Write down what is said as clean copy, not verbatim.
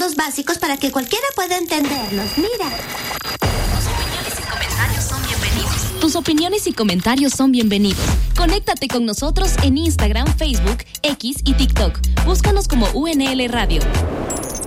conceptos básicos para que cualquiera pueda entenderlos. Mira. Tus opiniones y comentarios son bienvenidos. Conéctate con nosotros en Instagram, Facebook, X y TikTok. Búscanos como UNL Radio.